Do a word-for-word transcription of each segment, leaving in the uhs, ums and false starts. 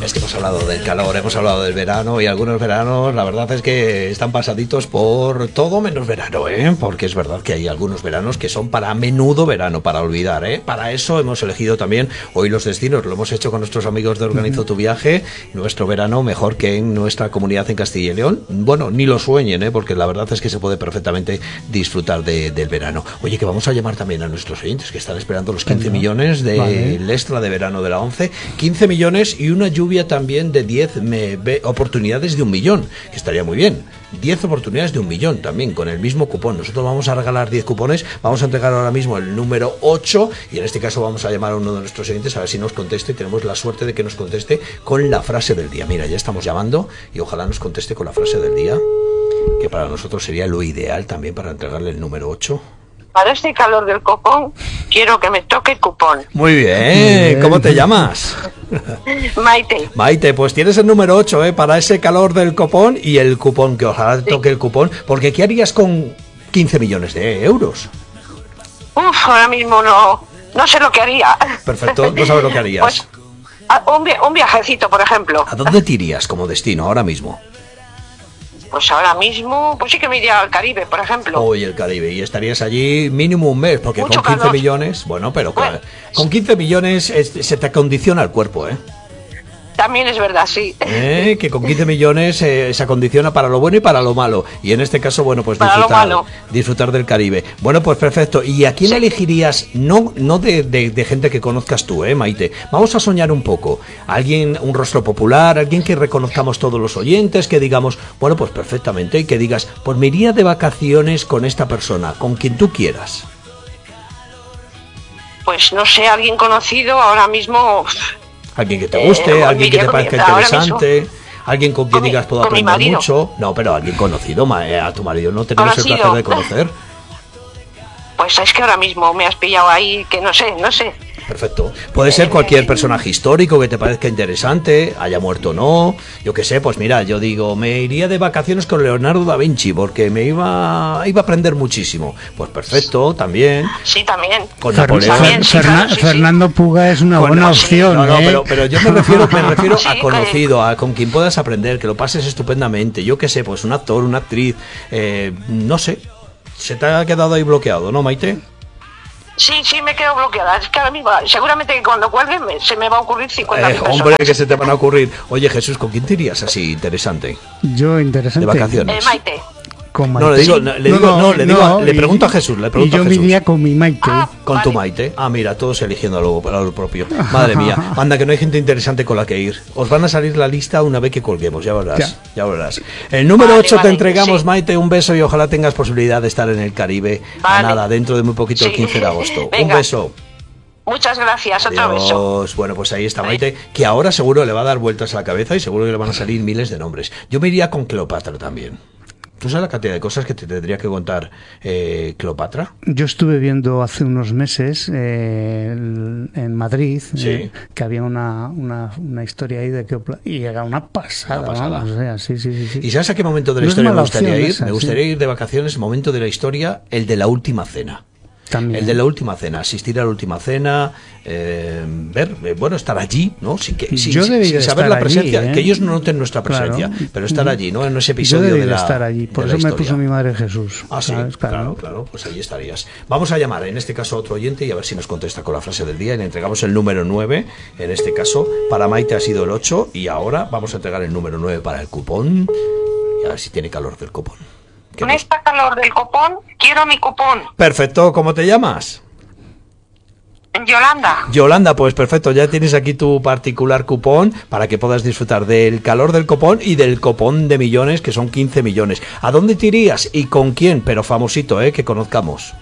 Es que hemos hablado del calor, hemos hablado del verano y algunos veranos, la verdad es que están pasaditos por todo menos verano, ¿eh? Porque es verdad que hay algunos veranos que son para menudo verano, para olvidar, ¿eh? Para eso hemos elegido también hoy los destinos, lo hemos hecho con nuestros amigos de Organizo tu Viaje, nuestro verano mejor que en nuestra comunidad en Castilla y León. Bueno, ni lo sueñen, ¿eh? Porque la verdad es que se puede perfectamente disfrutar de, del verano. Oye, que vamos a llamar también a nuestros oyentes que están esperando los quince millones del vale. extra de verano de la ONCE, quince millones y una lluvia también de diez me, be, oportunidades de un millón, que estaría muy bien. diez oportunidades de un millón también con el mismo cupón. Nosotros vamos a regalar diez cupones, vamos a entregar ahora mismo el número ocho y en este caso vamos a llamar a uno de nuestros oyentes a ver si nos conteste y tenemos la suerte de que nos conteste con la frase del día. Mira, ya estamos llamando y ojalá nos conteste con la frase del día, que para nosotros sería lo ideal también para entregarle el número ocho. Para este calor del copón, quiero que me toque el cupón. Muy bien, Muy bien. ¿Cómo te llamas? Maite. Maite, pues tienes el número ocho, ¿eh? Para ese calor del copón y el cupón, que ojalá te toque sí. el cupón, porque ¿qué harías con quince millones de euros? Uf, ahora mismo no, no sé lo que haría. Perfecto, no sabes lo que harías. Pues, un, vi- un viajecito, por ejemplo. ¿A dónde te irías como destino ahora mismo? Pues ahora mismo, pues sí que me iría al Caribe, por ejemplo. Uy, el Caribe. Y estarías allí mínimo un mes, porque Mucho con quince calor. millones, bueno, pero Bueno. con quince millones es, se te acondiciona el cuerpo, ¿eh? También es verdad, sí. ¿Eh? Que con quince millones eh, se acondiciona para lo bueno y para lo malo. Y en este caso, bueno, pues Para disfrutar, lo malo. disfrutar del Caribe. Bueno, pues perfecto. ¿Y a quién Sí. elegirías? No, no de, de, de gente que conozcas tú, ¿eh, Maite? Vamos a soñar un poco. Alguien, un rostro popular, alguien que reconozcamos todos los oyentes, que digamos, bueno, pues perfectamente, y que digas, pues me iría de vacaciones con esta persona, con quien tú quieras. Pues no sé, alguien conocido ahora mismo. Alguien que te guste, Eh, alguien que te con mi- parezca ahora interesante, alguien con quien Con mi- digas puedo con mi aprender marido. mucho. No, pero alguien conocido, ma- eh, a tu marido no tenemos Ahora el sí, placer yo. de conocer. Pues es que ahora mismo me has pillado ahí, que no sé, no sé. Perfecto. Puede ser cualquier personaje histórico que te parezca interesante, haya muerto o no. Yo qué sé, pues mira, yo digo, me iría de vacaciones con Leonardo da Vinci porque me iba, iba a aprender muchísimo. Pues perfecto, también. Sí, también. Con Fer- Napoleón. También, Fer- sí, Ferna- claro, sí, sí. Fernando Puga es una Con- buena no, opción. No, no, ¿eh? pero, pero yo me refiero, me refiero Sí, a que- conocido, a con quien puedas aprender, que lo pases estupendamente. Yo qué sé, pues un actor, una actriz, eh, no sé. Se te ha quedado ahí bloqueado, ¿no, Maite? Sí, sí, me quedo bloqueada. Es que ahora mismo, seguramente que cuando cuelgue me- se me va a ocurrir cincuenta mil Eh, personas. hombre, que se te van a ocurrir. Oye, Jesús, ¿con quién te irías así interesante? Yo, interesante. De vacaciones. Eh, Maite. Con No, le Maite. digo, no, le digo, no, le digo, le y- pregunto a Jesús, le pregunto y yo a me Jesús. iría con mi Maite. Ah, Con vale. tu Maite. Ah, mira, todos eligiendo a lo, a lo propio. Madre mía, anda que no hay gente interesante con la que ir. Os van a salir la lista una vez que colguemos, ya verás. Ya. Ya verás. El número Vale, ocho te vale, entregamos, sí. Maite, un beso y ojalá tengas posibilidad de estar en el Caribe. A Vale. nada, dentro de muy poquito, el Sí. quince de agosto. Un Venga. beso. Muchas gracias, otro beso. Adiós. Bueno, pues ahí está Maite, que ahora seguro le va a dar vueltas a la cabeza y seguro que le van a salir miles de nombres. Yo me iría con Cleopatra también. ¿Tú sabes la cantidad de cosas que te tendría que contar eh, Cleopatra? Yo estuve viendo hace unos meses eh, el- en Madrid Sí. eh, que había una, una, una historia ahí de que y era una pasada, Una pasada. vamos, o sea, sí, sí, sí, sí. ¿Y sabes a qué momento de la No es historia me mala gustaría opción ir? esa, me sí. gustaría ir de vacaciones, momento de la historia, el de la última cena. También. El de la última cena, asistir a la última cena, eh, ver, eh, bueno, estar allí, ¿no? Sin, que, sin, Yo sin- debí sin de saber estar la allí, presencia, ¿eh? que ellos no noten nuestra presencia, Claro. pero estar allí, ¿no? En ese Yo episodio debí de de la estar allí, por de la eso me historia. puso mi madre Jesús. Ah, sí, ¿sabes? claro, claro, pues ahí estarías. Vamos a llamar, en este caso, a otro oyente y a ver si nos contesta con la frase del día y le entregamos el número nueve, en este caso, para Maite ha sido el ocho y ahora vamos a entregar el número nueve para el cupón y a ver si tiene calor del cupón. ¿Qué Con nos- esta calor del cupón, quiero mi cupón. Perfecto, ¿cómo te llamas? Yolanda. Yolanda, pues perfecto, ya tienes aquí tu particular cupón para que puedas disfrutar del calor del cupón y del cupón de millones, que son quince millones. ¿A dónde te irías y con quién? Pero famosito, ¿eh? Que conozcamos.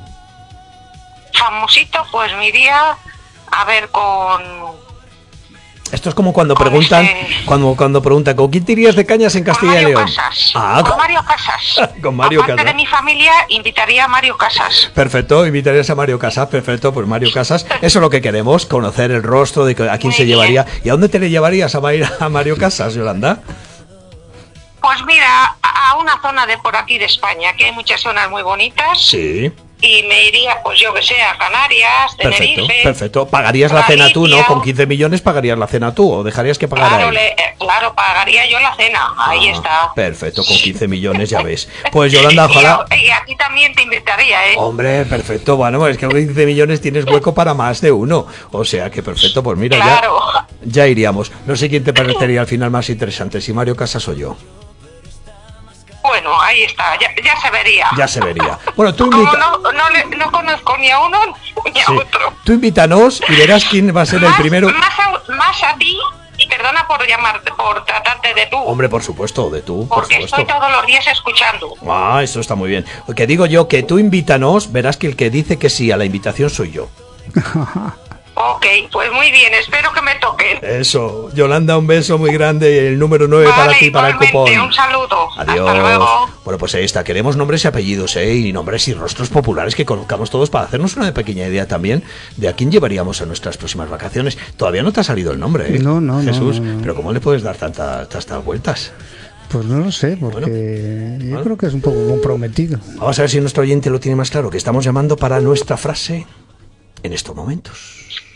Famosito, pues me iría a ver con... Esto es como cuando Con preguntan, ese- cuando, cuando preguntan, ¿con quién te irías de cañas en Con Castilla y Mario León? Casas. Ah, con con- Mario Casas. Con Mario Aparte Casas. de mi familia, invitaría a Mario Casas. Perfecto, invitarías a Mario Casas, perfecto, pues Mario Casas, eso es lo que queremos, conocer el rostro de que- a quién Muy se bien. llevaría. ¿Y a dónde te le llevarías a, ir a Mario Casas, Yolanda? Pues mira, a a una zona de por aquí de España, que hay muchas zonas muy bonitas. Sí. Y, y me iría, pues yo que sé, a Canarias, Tenerife. Perfecto, perfecto. ¿Pagarías la cena tú, no? Con quince millones pagarías la cena tú, o dejarías que pagara claro, él. Le, claro, pagaría yo la cena, ahí Ah, está. Perfecto, con quince millones ya ves. Pues Yolanda, ojalá... Y a, y a ti también te invitaría, ¿eh? Hombre, perfecto, bueno, es que con quince millones tienes hueco para más de uno. O sea que perfecto, pues mira, claro. ya, ya iríamos. No sé quién te parecería al final más interesante, si Mario Casas o yo. Bueno, ahí está, ya, ya se vería. Ya se vería. Bueno, tú Como invita... no, no, le- no conozco ni a uno ni a Sí. otro. Tú invítanos y verás quién va a ser el Más, primero. más, a, más a ti, y perdona por llamarte, por tratarte de tú. Hombre, por supuesto, de tú, por porque supuesto. estoy todos los días escuchando. Ah, eso está muy bien. Que digo yo, que tú invítanos, verás que el que dice que sí a la invitación soy yo. Ok, pues muy bien, espero que me toquen. Eso, Yolanda, un beso muy grande, el número nueve Vale, para ti, para el igualmente, cupón. un saludo. Adiós. Hasta luego. Bueno, pues ahí está. Queremos nombres y apellidos, ¿eh? Y nombres y rostros populares que conozcamos todos para hacernos una pequeña idea también de a quién llevaríamos a nuestras próximas vacaciones. Todavía no te ha salido el nombre, ¿eh? No, no, no, Jesús, no, no. pero ¿cómo le puedes dar tantas, tantas vueltas? Pues no lo sé, porque Bueno, yo bueno. creo que es un poco comprometido. Vamos a ver si nuestro oyente lo tiene más claro, que estamos llamando para nuestra frase en estos momentos.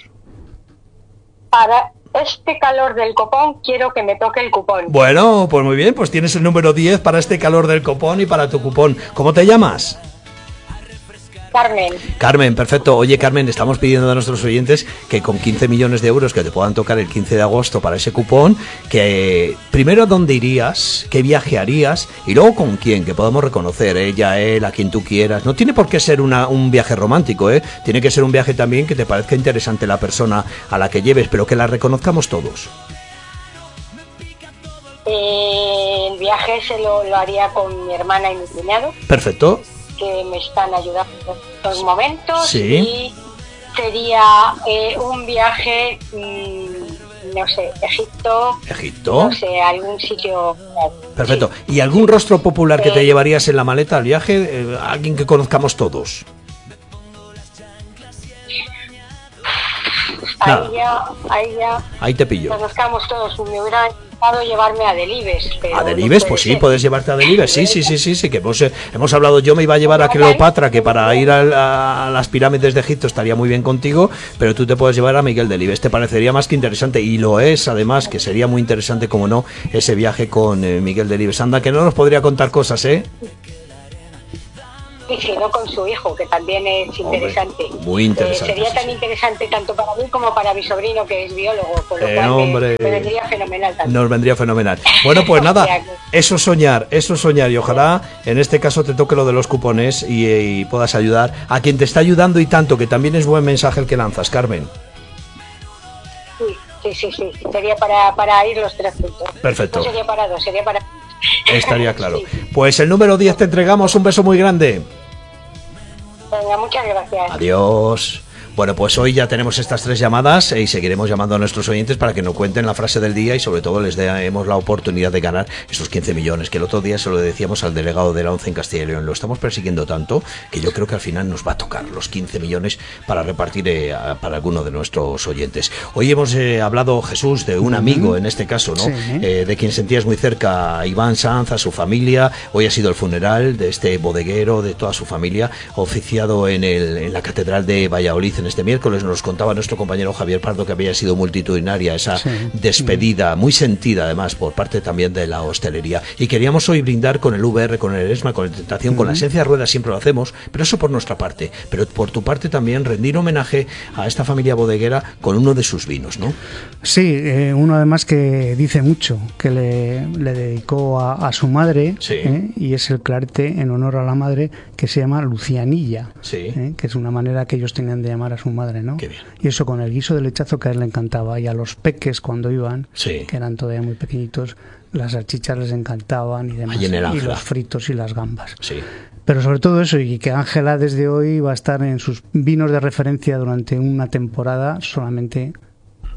Para este calor del copón quiero que me toque el cupón. Bueno, pues muy bien, pues tienes el número diez para este calor del copón y para tu cupón. ¿Cómo te llamas? Carmen, Carmen, perfecto. Oye, Carmen, estamos pidiendo a nuestros oyentes que con quince millones de euros que te puedan tocar el quince de agosto para ese cupón, que eh, primero a dónde irías, qué viaje harías y luego con quién, que podamos reconocer, ella, él, a quien tú quieras. No tiene por qué ser una, un viaje romántico, ¿eh? Tiene que ser un viaje también que te parezca interesante la persona a la que lleves, pero que la reconozcamos todos. eh, el viaje se lo, lo haría con mi hermana y mi cuñado, Perfecto. que me están ayudando en estos momentos. Sí. Y sería eh, un viaje, mmm, no sé, Egipto, Egipto. no sé, algún sitio. Perfecto. Sí. ¿Y algún rostro popular que te Eh, llevarías en la maleta al viaje? Eh, alguien que conozcamos todos. Nada. Ahí ya, ahí ya Ahí te pillo. conozcamos todos. Me hubiera encantado llevarme a Delibes. Pero ¿A no Delibes? puede Pues sí, ser. puedes llevarte a Delibes. Sí, sí, sí, sí, sí, que hemos, eh, hemos hablado. Yo me iba a llevar a Cleopatra, que para ir a, a las pirámides de Egipto estaría muy bien contigo, pero tú te puedes llevar a Miguel Delibes. Te parecería más que interesante, y lo es, además, que sería muy interesante, como no, ese viaje con eh, Miguel Delibes. Anda, que no nos podría contar cosas, ¿eh? Y si no, con su hijo, que también es Hombre, interesante. muy interesante, Eh, sería sí, tan sí. interesante tanto para mí como para mi sobrino, que es biólogo, con lo Eh, cual me- hombre. me, vendría fenomenal también. Nos vendría fenomenal. Bueno, pues nada, O sea que- eso es soñar, eso es soñar, y ojalá en este caso te toque lo de los cupones y, y puedas ayudar a quien te está ayudando y tanto, que también es buen mensaje el que lanzas, Carmen. Sí, sí, sí, sí. Sería para, para ir los tres juntos. Perfecto. No sería para dos, sería para... Estaría claro. Sí. Pues el número diez te entregamos, un beso muy grande. Venga, muchas gracias. Adiós. Bueno, pues hoy ya tenemos estas tres llamadas y seguiremos llamando a nuestros oyentes para que nos cuenten la frase del día y sobre todo les demos la oportunidad de ganar esos quince millones, que el otro día se lo decíamos al delegado de la ONCE en Castilla y León. Lo estamos persiguiendo tanto que yo creo que al final nos va a tocar los quince millones para repartir eh, a- para alguno de nuestros oyentes. Hoy hemos eh, hablado, Jesús, de un amigo en este caso, ¿no? Sí. Eh, de quien sentías muy cerca, a Iván Sanz, a su familia. Hoy ha sido el funeral de este bodeguero, de toda su familia, oficiado en, el, en la Catedral de Valladolid en este miércoles. Nos contaba nuestro compañero Javier Pardo que había sido multitudinaria esa Sí. despedida, muy sentida además por parte también de la hostelería. Y queríamos hoy brindar con el V R, con el ESMA, con el Tentación, con la esencia de ruedas, siempre lo hacemos, pero eso por nuestra parte. Pero por tu parte también rendir homenaje a esta familia bodeguera con uno de sus vinos, ¿no? Sí, eh, uno además que dice mucho, que le, le dedicó a, a su madre, Sí. ¿eh? Y es el clarete en honor a la madre, que se llama Lucianilla, Sí. ¿eh? Que es una manera que ellos tenían de llamar a su madre, ¿no? Qué bien. Y eso con el guiso de lechazo que a él le encantaba, y a los peques cuando iban, Sí. que eran todavía muy pequeñitos, las salchichas les encantaban y demás, Allí en el y Ángela. los fritos y las gambas. Sí. Pero sobre todo eso, y que Ángela desde hoy va a estar en sus vinos de referencia durante una temporada solamente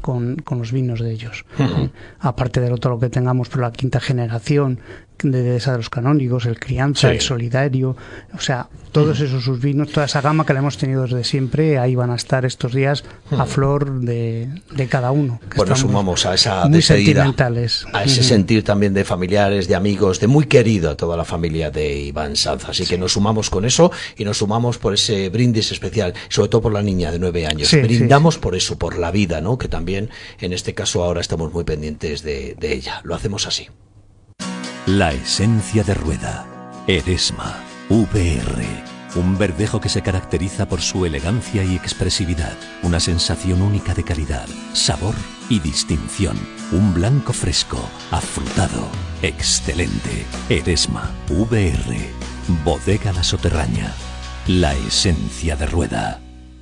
con, con los vinos de ellos. Uh-huh. Aparte de todo lo que tengamos por la quinta generación, de esa de los canónigos, el crianza, sí. el solidario, o sea, todos esos sus vinos, toda esa gama que la hemos tenido desde siempre, ahí van a estar estos días a flor de, de cada uno. Pues nos sumamos a esa muy despedida, sentimentales. a ese uh-huh. sentir también de familiares, de amigos, de muy querido a toda la familia de Iván Sanz. Así sí. que nos sumamos con eso y nos sumamos por ese brindis especial, sobre todo por la niña de nueve años. Sí, Brindamos sí, sí. por eso, por la vida, ¿no? Que también en este caso ahora estamos muy pendientes de, de ella. Lo hacemos así. La esencia de Rueda. Eresma. V R. Un verdejo que se caracteriza por su elegancia y expresividad. Una sensación única de calidad, sabor y distinción. Un blanco fresco, afrutado, excelente. Eresma. V R. Bodega La Soterraña. La esencia de Rueda.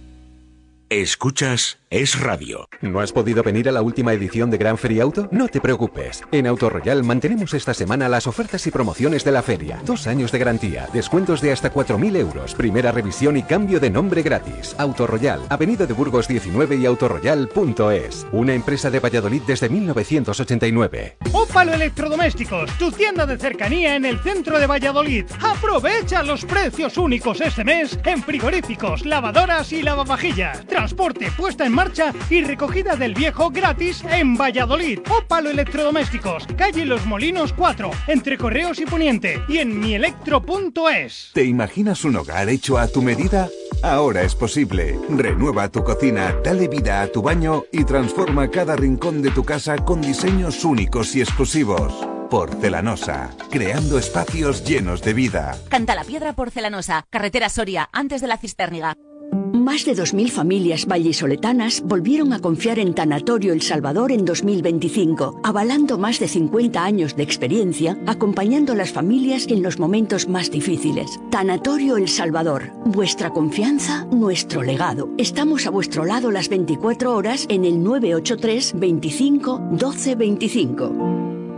Escuchas Es Radio. ¿No has podido venir a la última edición de Gran Feria Auto? No te preocupes. En Auto Royal mantenemos esta semana las ofertas y promociones de la feria. Dos años de garantía, descuentos de hasta cuatro mil euros, primera revisión y cambio de nombre gratis. Auto Royal, Avenida de Burgos diecinueve y autoroyal punto es. Una empresa de Valladolid desde mil novecientos ochenta y nueve. Ópalo Electrodomésticos, tu tienda de cercanía en el centro de Valladolid. Aprovecha los precios únicos este mes en frigoríficos, lavadoras y lavavajillas. Transporte, puesta en marcha y recogida del viejo gratis en Valladolid. Ópalo Electrodomésticos, calle Los Molinos cuatro, entre Correos y Poniente, y en mielectro punto es. ¿Te imaginas un hogar hecho a tu medida? Ahora es posible. Renueva tu cocina, dale vida a tu baño y transforma cada rincón de tu casa con diseños únicos y exclusivos. Porcelanosa, creando espacios llenos de vida. Cantalapiedra Porcelanosa, carretera Soria, antes de la Cistérniga. Más de dos mil familias vallisoletanas volvieron a confiar en Tanatorio El Salvador en dos mil veinticinco, avalando más de cincuenta años de experiencia, acompañando a las familias en los momentos más difíciles. Tanatorio El Salvador, vuestra confianza, nuestro legado. Estamos a vuestro lado las veinticuatro horas en el nueve ocho tres, veinticinco, doce veinticinco.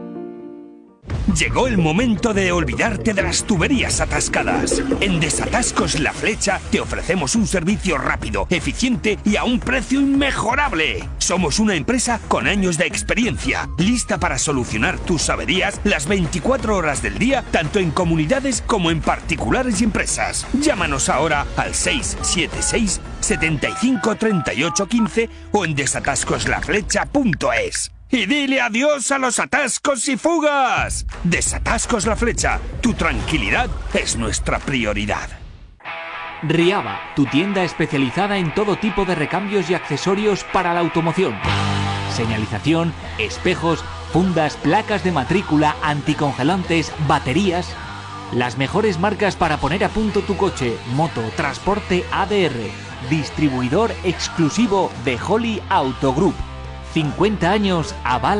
Llegó el momento de olvidarte de las tuberías atascadas. En Desatascos La Flecha te ofrecemos un servicio rápido, eficiente y a un precio inmejorable. Somos una empresa con años de experiencia, lista para solucionar tus averías las veinticuatro horas del día, tanto en comunidades como en particulares y empresas. Llámanos ahora al seis siete seis, setenta y cinco, treinta y ocho, quince o en desatascos la flecha punto es. Y dile adiós a los atascos y fugas. Desatascos La Flecha, tu tranquilidad es nuestra prioridad. Riava, tu tienda especializada en todo tipo de recambios y accesorios para la automoción. Señalización, espejos, fundas, placas de matrícula, anticongelantes, baterías. Las mejores marcas para poner a punto tu coche, moto, transporte A D R. Distribuidor exclusivo de Holly Auto Group. cincuenta años avala